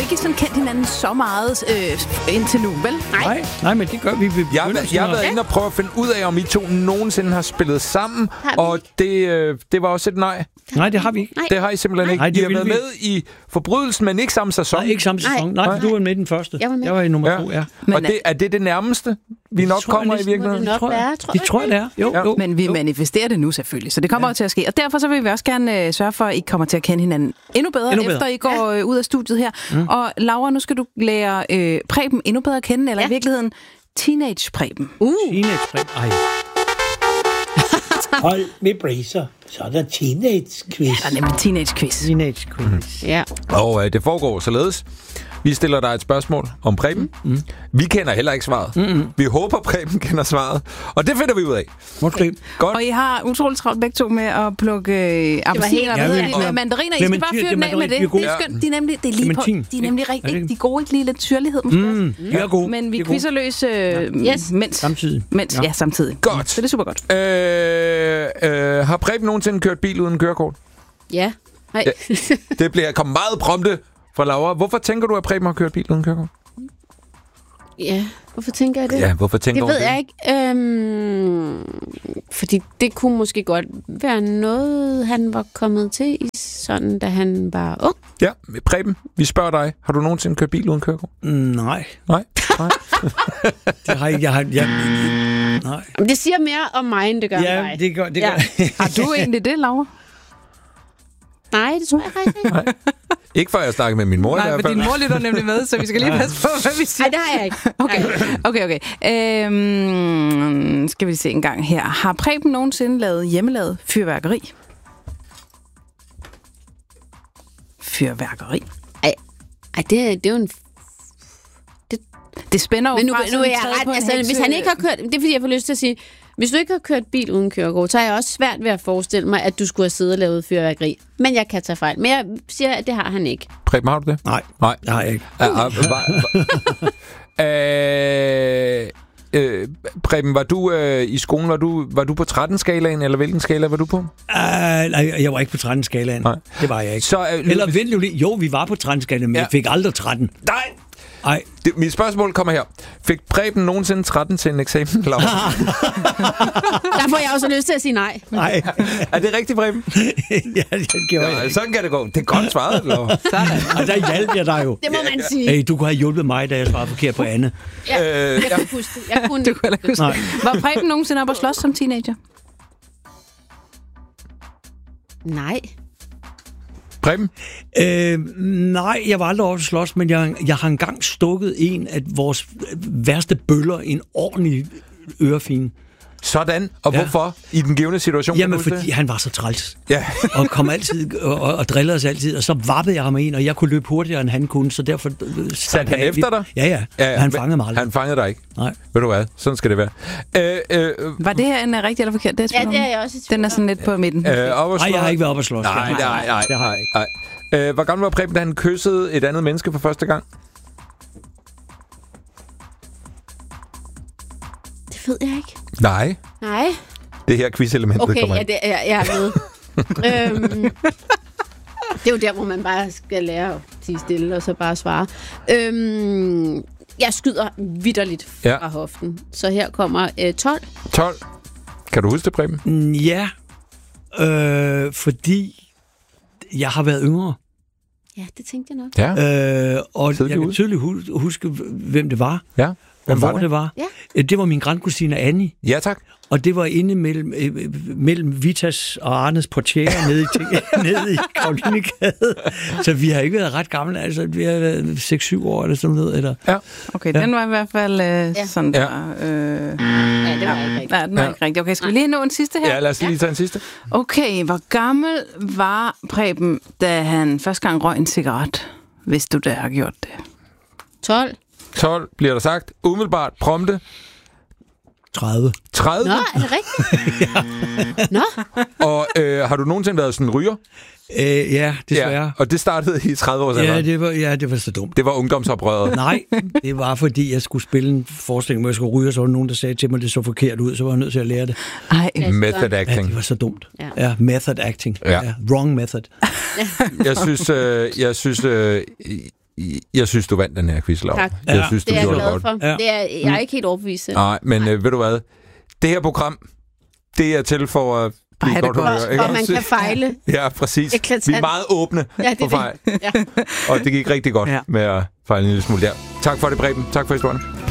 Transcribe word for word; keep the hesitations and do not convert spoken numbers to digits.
ikke sådan kendt hinanden så meget øh, indtil nu, vel? Nej, nej, men det gør vi. vi jeg, jeg, jeg har været inde og prøve at finde ud af, om I to nogensinde har spillet sammen, og det, øh, det var også et nej. Nej, det har vi ikke. Nej. Det har I simpelthen ikke. Nej, det I har været vi. med i Forbrydelsen, men ikke samme sæson. Nej, ikke samme sæson. Nej, Nej du var med i den første. Jeg var, med. Jeg var i nummer ja. to, ja. Men og det, er det det nærmeste, vi nok kommer i virkeligheden? Det tror jeg. Det tror jeg, det er. Jo, ja. jo. Men vi jo. manifesterer det nu selvfølgelig, så det kommer ja. til at ske. Og derfor så vil vi også gerne øh, sørge for, at I kommer til at kende hinanden endnu bedre, endnu bedre. efter I går ja. øh, ud af studiet her. Mm. Og Laura, nu skal du lære øh, Preben endnu bedre at kende, eller ja. i virkeligheden Teenage-Preben. Uh. Teenage-Preben. Ej. Hold med bracer. Så er der teenage-quiz. Ja, der er nemlig teenage-quiz. Teenage-quiz. Mm. Ja. Og øh, det foregår således. Vi stiller dig et spørgsmål om Preben. Mm. Vi kender heller ikke svaret. Mm-hmm. Vi håber, Preben kender svaret. Og det finder vi ud af. Okay. Godt. Og I har utroligt travlt begge to med at plukke øh, appelsiner ja, og mandariner. I skal bare fyre den af med det. Det er skønt. De er nemlig, det er lige på, de er nemlig rigtig, de er gode, ikke lige lidt syrlighed måske. Mm, de er gode. Men vi er quizzer løs øh, ja. yes. mens. Samtidig. Mens, ja. ja, samtidig. Godt. Så det er super godt. Øh, øh, har Preben nogensinde kørt bil uden kørekort? Ja. ja. Det bliver kommet meget prompte fra Laura. Hvorfor tænker du, at Preben har kørt bil uden kørekort? Ja, hvorfor tænker jeg det? Ja, hvorfor tænker det du ved det? jeg ikke. Øhm, fordi det kunne måske godt være noget, han var kommet til, sådan, da han var ung. Ja, Preben, vi spørger dig. Har du nogensinde kørt bil uden kørekort? Nej. Nej? Nej. det har jeg, jeg har... Jeg, nej. Det siger mere om mig, end det gør ja, om dig. det gør det. Ja. Gør. Har du egentlig det, Laura? Nej, det tror jeg faktisk ikke. Nej. Ikke før jeg snakker med min mor. Nej, for din mor lytter nemlig med, så vi skal lige passe på, hvad vi siger. Nej, det har jeg ikke. Okay, okay, okay. Øhm, skal vi se en gang her. Har Preben nogensinde lavet hjemmelavet fyrværkeri? Fyrværkeri? Ej, ej det, det er jo en... Det, det spænder jo. Men nu, fra nu er jeg ret, altså, hvis han ikke har kørt... Det er fordi, jeg får lyst til at sige... Hvis du ikke har kørt bil uden kørekort, så er jeg også svært ved at forestille mig, at du skulle have siddet og lavet fyrværkeri. Men jeg kan tage fejl. Men jeg siger, at det har han ikke. Preben, har du det? Nej, Nej. det har jeg ikke. Øh, øh, Preben, var du øh, i skolen, var du, var du på tretten-skalaen, eller hvilken skala var du på? Uh, nej, jeg var ikke på tretten-skalaen. Nej. Det var jeg ikke. Så, øh, eller vent nu lige. Jo, vi var på tretten-skalaen, men ja. jeg fik aldrig tretten. Nej! Ej. Det, mit spørgsmål kommer her. Fik Preben nogensinde tretten til en eksamen? Der får jeg også lyst til at sige nej. Nej. Er det rigtigt, Preben? ja, det gjorde ja, jeg. Sådan kan det gå. Det er godt svaret, Laura. Sådan. Og der hjalp jeg dig jo. Det må man sige. Hey, du kunne have hjulpet mig, da jeg svarede forkert på Anne. Ja, jeg kunne huske det. Jeg kunne du kunne huske det. Var Preben nogensinde op og slås som teenager? Nej. Preben? Øh, nej, jeg var aldrig oppe at slås, men jeg, jeg har engang stukket en af vores værste bøller, en ordentlig ørefine. Sådan. Og ja. hvorfor? I den givende situation? Jamen, fordi det? han var så træls. Ja. og kom altid og, og, og drillede os altid. Og så vappede jeg ham ind, og jeg kunne løbe hurtigere, end han kunne. Så derfor... Satte han efter dig? Ja, ja. ja, ja. Han fangede mig aldrig. Han fangede dig ikke? Nej. Ved du hvad? Sådan skal det være. Øh, øh, var det her en rigtig eller forkert? Det ja, det er jeg også. Den er sådan lidt på midten. Øh, nej, jeg har ikke været op at slås. Nej, nej, nej. nej, det har jeg ikke. Nej. Øh, hvor gammel var Preben, da han kyssede et andet menneske for første gang? Det ved jeg ikke. Nej. Nej. Det her quiz-elementet okay, kommer ja, det er jeg er med. øhm, det er jo der, hvor man bare skal lære at sige stille, og så bare svare. Øhm, jeg skyder vitterligt fra ja. hoften. Så her kommer øh, tolv. tolv. Kan du huske det, Preben? Ja, øh, fordi jeg har været yngre. Ja, det tænkte jeg nok. Ja. Øh, og Tidlig jeg kan tydeligt huske, hvem det var. Ja. Og hvor det var. Ja. Det var min grandkusine Annie. Ja, tak. Og det var inde mellem, øh, mellem Vitas og Arnes portiere nede i, nede i Karolinegade. Så vi har ikke været ret gamle. Altså, vi har været seks syv år eller sådan noget. Eller. Ja. Okay, ja. Den var i hvert fald øh, ja. sådan ja. der. Øh, ja, det var ikke rigtigt. Nej, den var ja. ikke rigtigt. Okay, skal vi lige nå en sidste her? Ja, lad os lige tage en sidste. Okay, hvor gammel var Preben, da han første gang røg en cigaret, hvis du da har gjort det? tolv. tolv bliver der sagt. Umiddelbart prompte. tredive. tredive? Nå, er det rigtigt? ja. Nå. Og øh, har du nogensinde været sådan en ryger? Øh, ja, desværre. Ja, og det startede i tredive års ja, det var, ja, det var så dumt. Det var ungdomsoprøret. Nej, det var fordi, jeg skulle spille en forestilling, hvor jeg skulle ryge, og så var nogen, der sagde til mig, at det så forkert ud, så var jeg nødt til at lære det. Ej. Method acting. Ja, det var så dumt. Ja, ja method acting. Ja. Ja, wrong method. jeg synes, øh, jeg synes øh, jeg synes, du vandt den her quiz, Laura. Tak. Jeg synes, det du er jeg gjorde glad godt. for. Ja. Det er, jeg er ikke helt overbevist. Nej, men øh, ved du hvad? Det her program, det er til for at blive Ej, godt humør. Ikke? Og man kan fejle. Ja, præcis. Eklatant. Vi er meget åbne ja, det for fejl. Ja. Og det gik rigtig godt ja. med at fejle en lille smule der. Tak for det, Preben. Tak for historien.